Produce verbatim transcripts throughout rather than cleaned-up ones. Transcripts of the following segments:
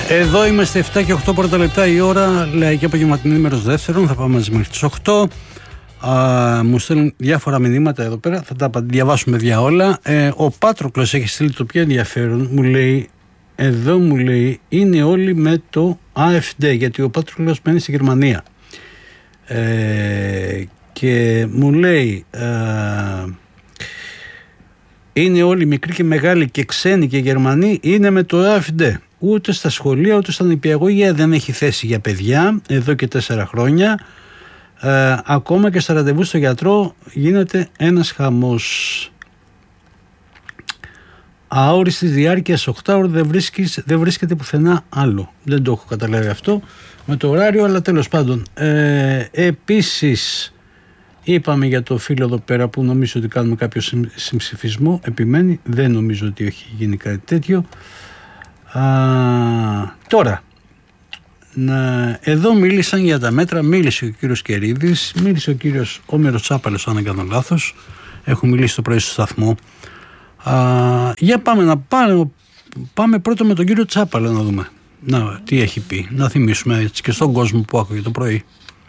Εδώ είμαστε εφτά και οκτώ πρώτα λεπτά η ώρα, λαϊκή απογευματινή μέρος δεύτερον, θα πάμε μαζί μέχρι τις οκτώ. Α, μου στέλνουν διάφορα μηνύματα εδώ πέρα, θα τα διαβάσουμε δια όλα. Ε, ο Πάτροκλος έχει στείλει το πιο ενδιαφέρον, μου λέει, εδώ μου λέει, είναι όλοι με το AfD, γιατί ο Πάτροκλος μένει στη Γερμανία. Ε, και μου λέει, ε, είναι όλοι μικροί και μεγάλοι και ξένοι και Γερμανοί, είναι με το AfD. Ούτε στα σχολεία ούτε στα νηπιαγωγεία δεν έχει θέση για παιδιά εδώ και τέσσερα χρόνια. Ε, ακόμα και στα ραντεβού στο γιατρό γίνεται ένας χαμός. Αόριστης διάρκειας οκτώ ώρες δεν, δεν βρίσκεται πουθενά άλλο. Δεν το έχω καταλάβει αυτό με το ωράριο, αλλά τέλος πάντων. Ε, επίσης είπαμε για το φίλο εδώ πέρα που νομίζω ότι κάνουμε κάποιο συμψηφισμό. Επιμένει, δεν νομίζω ότι έχει γίνει κάτι τέτοιο. Α, τώρα, να, εδώ μίλησαν για τα μέτρα, μίλησε ο κύριος Κερίδης, μίλησε ο κύριος Όμηρος Τσάπαλος, αν δεν κάνω λάθος, έχουν μιλήσει το πρωί στο σταθμό. Α, για πάμε να πάμε, πάμε πρώτα με τον κύριο Τσάπαλο να δούμε να, τι έχει πει, να θυμίσουμε έτσι και στον κόσμο που άκουγε το πρωί.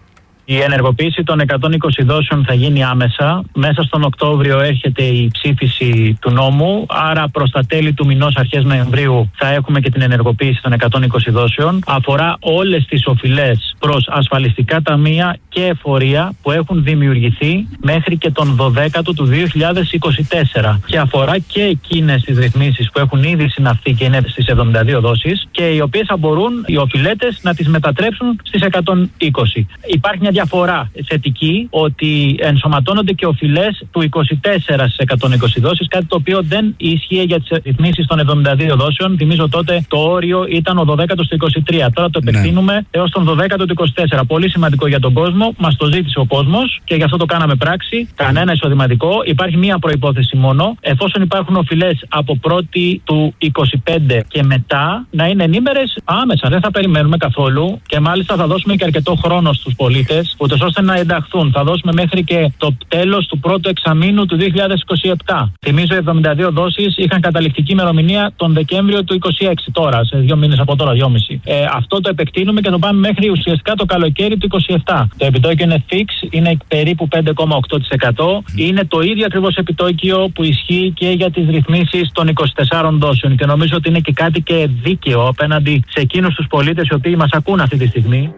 Η ενεργοποίηση των εκατόν είκοσι δόσεων θα γίνει άμεσα. Μέσα στον Οκτώβριο έρχεται η ψήφιση του νόμου, άρα προς τα τέλη του μηνός, αρχές Νοεμβρίου, θα έχουμε και την ενεργοποίηση των εκατόν είκοσι δόσεων. Αφορά όλες τις οφειλές προς ασφαλιστικά ταμεία και εφορία που έχουν δημιουργηθεί μέχρι και τον δωδέκατο του δύο χιλιάδες είκοσι τέσσερα. Και αφορά και εκείνες τις ρυθμίσεις που έχουν ήδη συναυθεί και είναι στις εβδομήντα δύο δόσεις και οι οποίες θα μπορούν οι οφειλέτες να τις μετατρέψουν στις εκατόν είκοσι. Υπάρχει μια διαφορά θετική ότι ενσωματώνονται και οφειλές του είκοσι τέσσερα στις εκατόν είκοσι δόσεις, κάτι το οποίο δεν ίσχυε για τις ρυθμίσεις των εβδομήντα δύο δόσεων. Θυμίζω τότε το όριο ήταν ο δωδέκατος του είκοσι τρία. Τώρα το επεκτείνουμε ναι. έως τον δωδέκατο του είκοσι τέσσερα. Πολύ σημαντικό για τον κόσμο. Μας το ζήτησε ο κόσμος και γι' αυτό το κάναμε πράξη. Κανένα εισοδηματικό. Υπάρχει μία προϋπόθεση μόνο. Εφόσον υπάρχουν οφειλές από πρώτη του είκοσι πέντε και μετά, να είναι ενήμερες άμεσα. Δεν θα περιμένουμε καθόλου και μάλιστα θα δώσουμε και αρκετό χρόνο στους πολίτες, ούτως ώστε να ενταχθούν. Θα δώσουμε μέχρι και το τέλος του πρώτου εξαμήνου του δύο χιλιάδες είκοσι επτά. Θυμίζω, οι εβδομήντα δύο δόσεις είχαν καταληκτική ημερομηνία τον Δεκέμβριο του είκοσι έξι. Τώρα, σε δύο μήνες από τώρα, δυόμιση. Ε, αυτό το επεκτείνουμε και το πάμε μέχρι ουσιαστικά το καλοκαίρι του είκοσι επτά. Το επιτόκιο είναι fix, είναι περίπου πέντε κόμμα οκτώ τοις εκατό. Είναι το ίδιο ακριβώς επιτόκιο που ισχύει και για τις ρυθμίσεις των είκοσι τεσσάρων δόσεων. Και νομίζω ότι είναι και κάτι και δίκαιο απέναντι σε εκείνους τους πολίτες οι οποίοι μας ακούν αυτή τη στιγμή.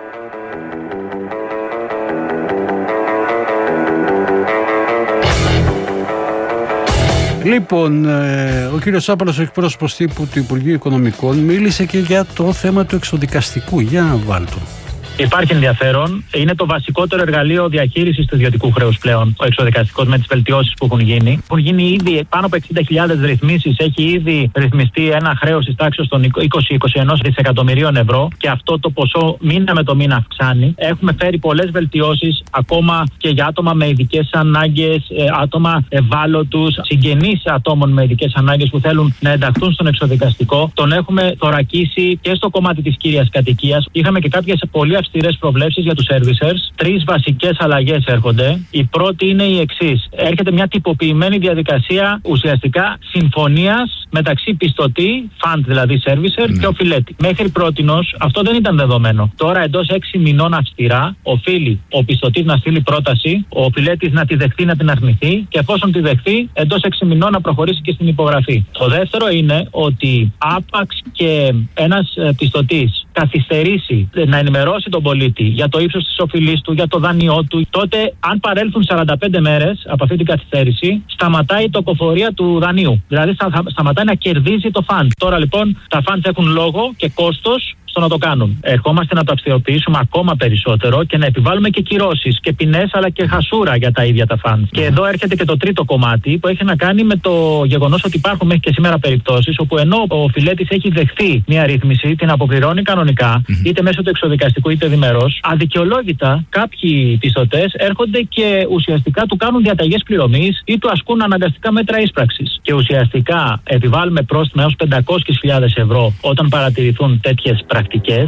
Λοιπόν, ε, ο κύριος Τσάπαλος, ο εκπρόσωπος τύπου του Υπουργείου Οικονομικών, μίλησε και για το θέμα του εξοδικαστικού. Για να βάλω το. Υπάρχει ενδιαφέρον. Είναι το βασικότερο εργαλείο διαχείρισης του ιδιωτικού χρέους πλέον, ο εξοδικαστικός, με τις βελτιώσεις που έχουν γίνει. Έχουν γίνει ήδη πάνω από εξήντα χιλιάδες ρυθμίσεις. Έχει ήδη ρυθμιστεί ένα χρέος της τάξης των είκοσι με είκοσι ένα δισεκατομμυρίων ευρώ και αυτό το ποσό μήνα με το μήνα αυξάνει. Έχουμε φέρει πολλές βελτιώσεις ακόμα και για άτομα με ειδικές ανάγκες, άτομα ευάλωτους, συγγενείς ατόμων με ειδικές ανάγκες που θέλουν να ενταχθούν στον εξοδικαστικό. Τον έχουμε θωρακίσει και στο κομμάτι της κύριας κατοικίας. Είχαμε και κάποιες πολύ αυστηρές προβλέψεις για τους servicers. Τρεις βασικές αλλαγές έρχονται. Η πρώτη είναι η εξής. Έρχεται μια τυποποιημένη διαδικασία ουσιαστικά συμφωνίας μεταξύ πιστωτή, fund δηλαδή servicer, ναι. και οφειλέτη. Μέχρι πρότινος αυτό δεν ήταν δεδομένο. Τώρα εντός έξι μηνών αυστηρά οφείλει ο πιστωτής να στείλει πρόταση, ο οφειλέτης να τη δεχτεί, να την αρνηθεί και εφόσον τη δεχτεί εντός έξι μηνών να προχωρήσει και στην υπογραφή. Το δεύτερο είναι ότι άπαξ και ένας πιστωτής καθυστερήσει να ενημερώσει τον πολίτη για το ύψος της οφειλής του, για το δάνειό του, τότε αν παρέλθουν σαράντα πέντε μέρες από αυτή την καθυστέρηση, σταματάει η τοκοφορία του δανείου. Δηλαδή σταματάει να κερδίζει το φαντ. Τώρα λοιπόν τα φαντ έχουν λόγο και κόστος στο να το κάνουν. Ερχόμαστε να το αυστηροποιήσουμε ακόμα περισσότερο και να επιβάλλουμε και κυρώσεις και ποινές αλλά και χασούρα για τα ίδια τα φαντ. Mm. Και εδώ έρχεται και το τρίτο κομμάτι που έχει να κάνει με το γεγονός ότι υπάρχουν μέχρι και σήμερα περιπτώσεις όπου ενώ ο οφειλέτης έχει δεχθεί μια ρύθμιση, την αποπληρώνει κανονικά, mm. είτε μέσω του εξοδικαστικού είτε διμερώς, αδικαιολόγητα κάποιοι πιστωτές έρχονται και ουσιαστικά του κάνουν διαταγές πληρωμής ή του ασκούν αναγκαστικά μέτρα ίσπραξης. Και ουσιαστικά επιβάλλουμε πρόστιμα έως πεντακόσιες χιλιάδες ευρώ όταν παρατηρηθούν τέτοιες πρακτικές.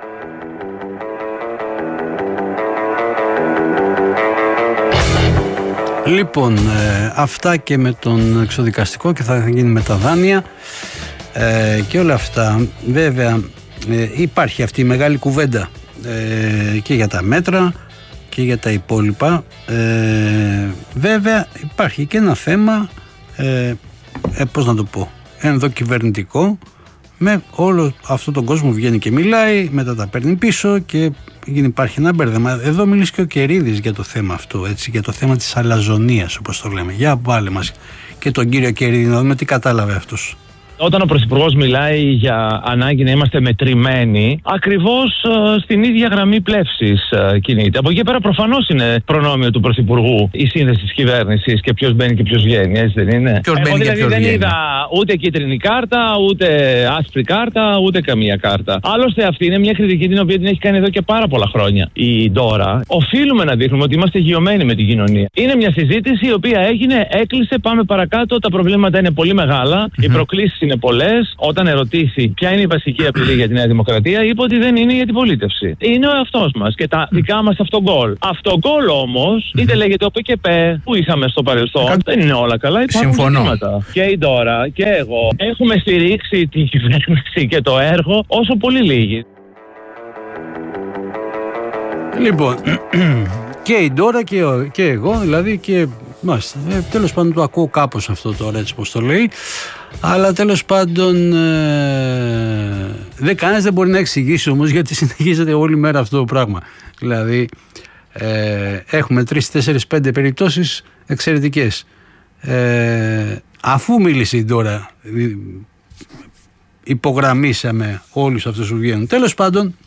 Λοιπόν, ε, αυτά και με τον εξοδικαστικό και θα γίνει με τα δάνεια ε, και όλα αυτά. Βέβαια, ε, υπάρχει αυτή η μεγάλη κουβέντα ε, και για τα μέτρα και για τα υπόλοιπα. Ε, βέβαια υπάρχει και ένα θέμα, ε, ε, πώς να το πω, ενδοκυβερνητικό, με όλο αυτόν τον κόσμο βγαίνει και μιλάει, μετά τα παίρνει πίσω και υπάρχει ένα μπέρδεμα. Εδώ μίλησε και ο Κερίδης για το θέμα αυτό, έτσι, για το θέμα της αλαζονίας, όπως το λέμε. Για βάλε μας και τον κύριο Κερίδη να δούμε τι κατάλαβε αυτός. Όταν ο Πρωθυπουργός μιλάει για ανάγκη να είμαστε μετρημένοι, ακριβώς ε, στην ίδια γραμμή πλεύσης ε, κινείται. Από εκεί πέρα προφανώς είναι προνόμιο του Πρωθυπουργού η σύνδεση της κυβέρνησης και ποιος μπαίνει και ποιος βγαίνει, έτσι δεν είναι? Ποιος Εγώ δηλαδή δεν βγαίνει. είδα ούτε κίτρινη κάρτα, ούτε άσπρη κάρτα, ούτε καμία κάρτα. Άλλωστε αυτή είναι μια κριτική την οποία την έχει κάνει εδώ και πάρα πολλά χρόνια η Ντόρα. Οφείλουμε να δείχνουμε ότι είμαστε γειωμένοι με την κοινωνία. Είναι μια συζήτηση η οποία έγινε, έκλεισε, πάμε παρακάτω, τα προβλήματα είναι πολύ μεγάλα, mm-hmm. οι προκλήσεις είναι πολλές. Όταν ερωτήθη ποια είναι η βασική απειλή για τη Νέα Δημοκρατία, είπε ότι δεν είναι η αντιπολίτευση. Είναι ο εαυτός μας και τα δικά μας αυτογκόλ. Αυτογκόλ όμως, είτε λέγεται ο ΠΚΠ που είχαμε στο παρελθόν, Κα... δεν είναι όλα καλά. Υπάρχουν ζητήματα. Και η Ντόρα και εγώ έχουμε στηρίξει την κυβέρνηση και το έργο όσο πολύ λίγοι. Λοιπόν, και η Ντόρα και, και εγώ, δηλαδή και μάλιστα. Ε, τέλος πάντων το ακούω κάπως αυτό τώρα, έτσι πως το λέει. Αλλά τέλος πάντων ε, δεν, κανένας δεν μπορεί να εξηγήσει όμως γιατί συνεχίζεται όλη μέρα αυτό το πράγμα. Δηλαδή ε, έχουμε τρεις, τέσσερις, πέντε περιπτώσεις εξαιρετικές. Ε, αφού μίλησε η Ντόρα, υπογραμμίσαμε όλους αυτούς που βγαίνουν. Τέλος πάντων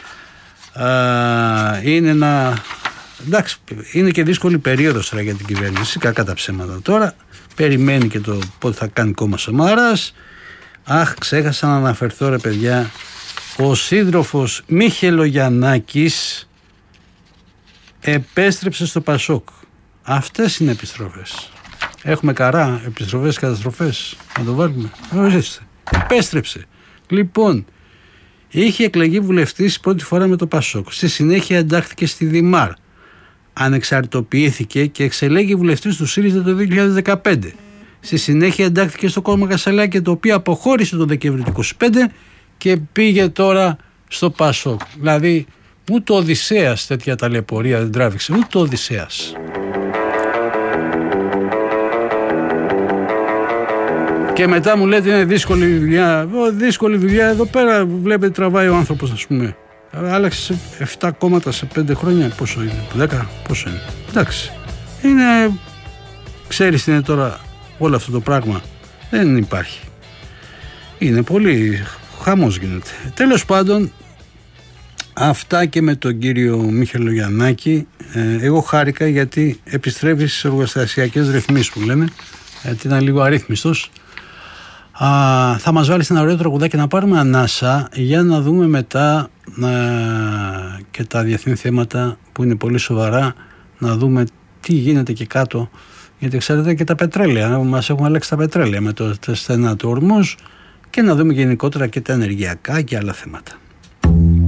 ε, είναι ένα... Εντάξει, είναι και δύσκολη περίοδος τώρα για την κυβέρνηση, κακά τα ψέματα. Τώρα περιμένει και το πότε θα κάνει κόμμα Σαμαράς. Αχ, ξέχασα να αναφερθώ ρε παιδιά, ο σύντροφος Μιχελογιαννάκης επέστρεψε στο Πασόκ. Αυτές είναι επιστροφές. Έχουμε καρά, επιστροφές, καταστροφές. Να το βάλουμε. Ορίστε. Επέστρεψε. Λοιπόν, είχε εκλεγεί βουλευτής πρώτη φορά με το Πασόκ. Στη συνέχεια εντάχθηκε στη Δημάρ. Ανεξαρτητοποιήθηκε και εξελέγει βουλευτής του ΣΥΡΙΖΑ το δύο χιλιάδες δεκαπέντε. Στη συνέχεια εντάχθηκε στο κόμμα Κασελάκη, το οποίο αποχώρησε το Δεκέμβριο του είκοσι πέντε και πήγε τώρα στο Πασόκ. Δηλαδή ούτε ο Οδυσσέας τέτοια ταλαιπωρία δεν τράβηξε, ούτε ο Οδυσσέας. Και μετά μου λέτε είναι δύσκολη δουλειά. Δύσκολη δουλειά εδώ πέρα βλέπετε τραβάει ο άνθρωπος, ας πούμε. Άλλαξε επτά κόμματα σε πέντε χρόνια. Πόσο είναι, δέκα, πόσο είναι. Εντάξει. Είναι, ξέρεις τι είναι τώρα όλο αυτό το πράγμα. Δεν υπάρχει. Είναι πολύ χαμός γίνεται. Τέλος πάντων, αυτά και με τον κύριο Μιχελογιαννάκη. Ε, εγώ χάρηκα γιατί επιστρέφει στις εργοστασιακές ρυθμίσεις που λένε. Γιατί ήταν λίγο αρρύθμιστος. Α, θα μας βάλει ένα ωραίο τραγουδάκι να πάρουμε ανάσα για να δούμε μετά α, και τα διεθνή θέματα που είναι πολύ σοβαρά, να δούμε τι γίνεται και κάτω, γιατί ξέρετε και τα πετρέλαια, μας έχουν αλλάξει τα πετρέλαια με το στενά του Ορμούζ, και να δούμε γενικότερα και τα ενεργειακά και άλλα θέματα.